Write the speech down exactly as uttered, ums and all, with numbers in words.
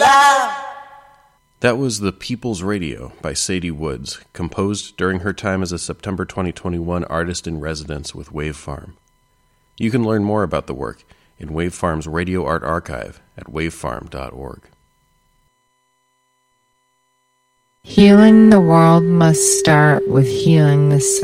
That was The People's Radio by Sadie Woods, composed during her time as a September twenty twenty-one artist-in-residence with Wave Farm. You can learn more about the work in Wave Farm's Radio Art Archive at wavefarm dot org. Healing the world must start with healing the